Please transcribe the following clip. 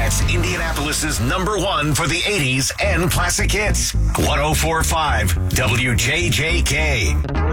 That's Indianapolis's #1 for the 80s and classic hits. 104.5 WJJK.